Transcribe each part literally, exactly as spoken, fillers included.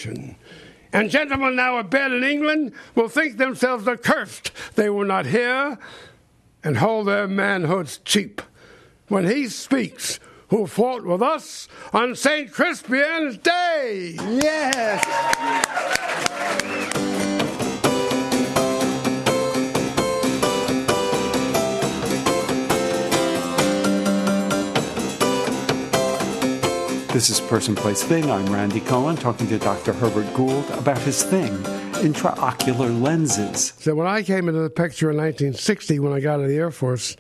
fortune. And gentlemen now abed in England will think themselves accursed they will not hear and hold their manhoods cheap when he speaks who fought with us on Saint Crispian's Day. Yes! This is Person, Place, Thing. I'm Randy Cohen, talking to Doctor Herbert Gould about his thing, intraocular lenses. So when I came into the picture in nineteen sixty, when I got out of the Air Force,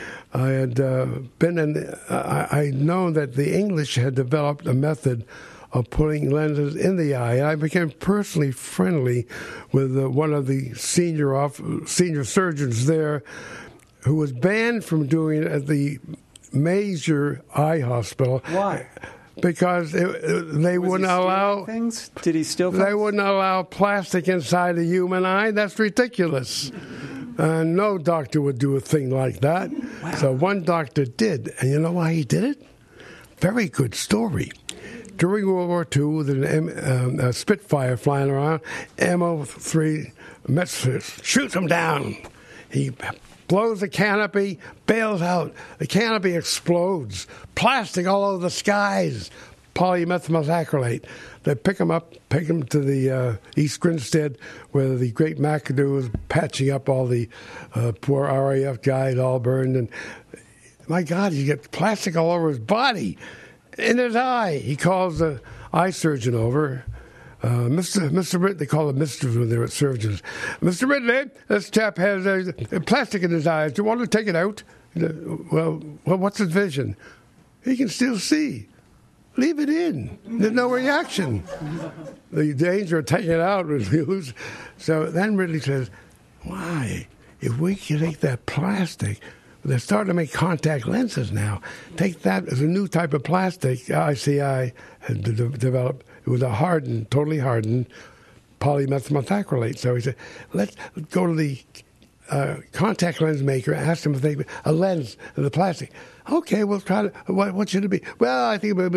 I had uh, been in, uh, I, I'd known that the English had developed a method of putting lenses in the eye. And I became personally friendly with uh, one of the senior off, senior surgeons there who was banned from doing it at the major eye hospital. Why? Because it, it, they Was wouldn't he allow things. Did he steal things? They wouldn't allow plastic inside the human eye. That's ridiculous. Uh, no doctor would do a thing like that. Wow. So one doctor did, and you know why he did it? Very good story. During World War Two, with an M, um, a Spitfire flying around, M O three Metzger shoots him down. He blows the canopy, bails out. The canopy explodes. Plastic all over the skies. Polymethylacrylate. They pick him up, take him to the uh, East Grinstead, where the great McAdoo was patching up all the uh, poor R A F guys, all burned. And my God, you get plastic all over his body, in his eye. He calls the eye surgeon over. Uh, Mister Mister Ridley, they call him Mister when they're at surgeons. Mister Ridley, this chap has uh, plastic in his eyes. Do you want to take it out? Well, well, what's his vision? He can still see. Leave it in. There's no reaction. The danger of taking it out was used. So then Ridley says, why? If we can take that plastic, they're starting to make contact lenses now. Take that as a new type of plastic I C I had de- developed. It was a hardened, totally hardened polymethylacrylate. So he said, let's go to the uh, contact lens maker, ask them if they a lens of the plastic. Okay, we'll try to, what, what should it be? Well, I think,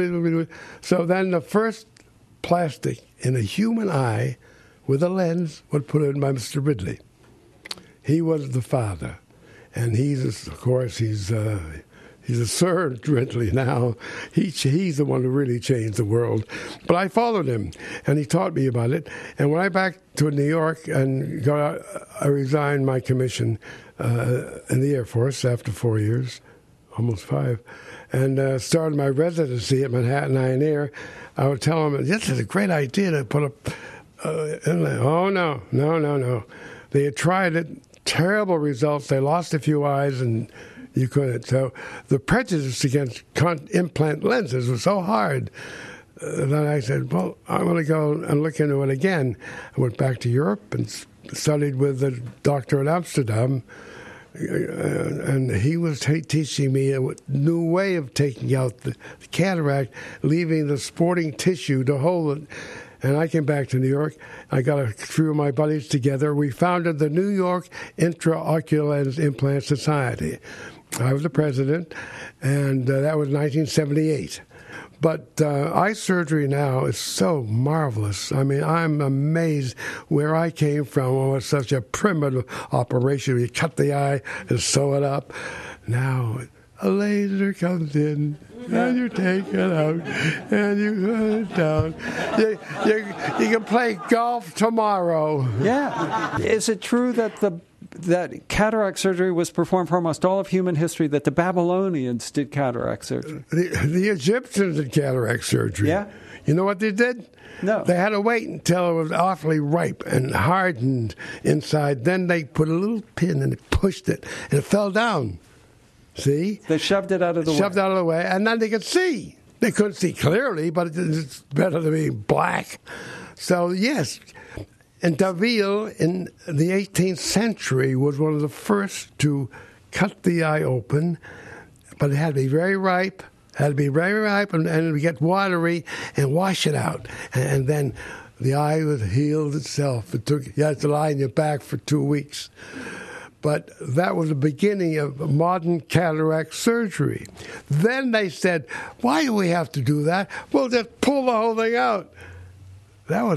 so then the first plastic in a human eye with a lens was put in by Mister Ridley. He was the father. And he's, of course, he's uh, he's a Sir Ridley now. He, he's the one who really changed the world. But I followed him, and he taught me about it. And when I back to New York and got out, I resigned my commission uh, in the Air Force after four years, almost five, and uh, started my residency at Manhattan Eye and Ear. I would tell him, this is a great idea to put a... Uh, oh, no, no, no, no. They had tried it. Terrible results. They lost a few eyes, and you couldn't. So the prejudice against con- implant lenses was so hard uh, that I said, well, I'm going to go and look into it again. I went back to Europe and studied with the doctor in Amsterdam, uh, and he was t- teaching me a new way of taking out the, the cataract, leaving the sporting tissue to hold it. And I came back to New York. I got a few of my buddies together. We founded the New York Intraocular Lens Implant Society. I was the president, and uh, that was nineteen seventy-eight. But uh, eye surgery now is so marvelous. I mean, I'm amazed where I came from. It was such a primitive operation. You cut the eye and sew it up. Now a laser comes in, and you take it out, and you put it down. You, you, you can play golf tomorrow. Yeah. Is it true that the that cataract surgery was performed for almost all of human history, that the Babylonians did cataract surgery? The, the Egyptians did cataract surgery. Yeah. You know what they did? No. They had to wait until it was awfully ripe and hardened inside. Then they put a little pin and they pushed it, and it fell down. See? They shoved it out of the shoved way. out of the way, and then they could see. They couldn't see clearly, but it's better than being black. So, yes. And Daville in the eighteenth century was one of the first to cut the eye open, but it had to be very ripe, had to be very ripe, and, and get watery, and wash it out. And, and then the eye was healed itself. It took, you had to lie on your back for two weeks. But that was the beginning of modern cataract surgery. Then they said, why do we have to do that? We'll just pull the whole thing out. That was